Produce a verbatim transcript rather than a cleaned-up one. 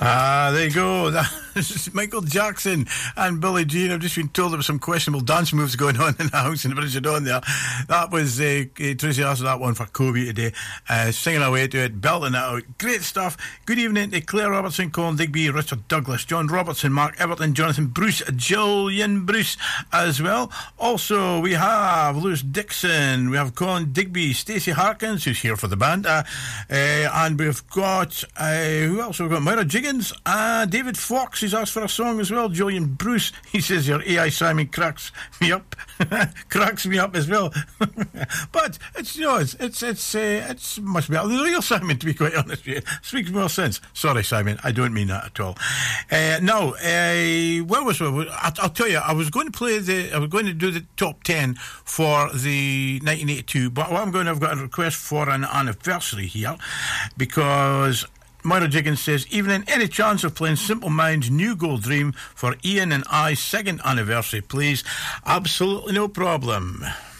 Ah, there you go. That's Michael Jackson and Billie Jean. I've just been told there was some questionable dance moves going on in the house in the British on there. That was uh, uh, Tracy asked that one for Kobe today, uh, singing away to it, belting it out. Great stuff. Good evening to Claire Robertson, Colin Digby, Richard Douglas, John Robertson, Mark Everton, Jonathan Bruce, Julian Bruce as well. Also, we have Lewis Dixon, we have Colin Digby, Stacey Harkins, who's here for the band, uh, uh, and we've got, uh, who else? We've got Myra Jiggins, uh, David Fox, he's asked for a song as well. Julian Bruce, he says your A I Simon cracks me up. cracks me up as well. But it's, you know, it's it's it's uh, it's much better than the real Simon, to be quite honest with you. Speaks more sense. Sorry, Simon, I don't mean that at all. Uh, now, uh, where was we? I'll, I'll tell you, I was going to play the, I was going to do the top ten for the nineteen eighty-two, but what I'm going to, I've got a request for an anniversary here, because Myra Jiggins says, evening, any chance of playing Simple Minds' New Gold Dream for Ian and I's second anniversary, please? Absolutely no problem.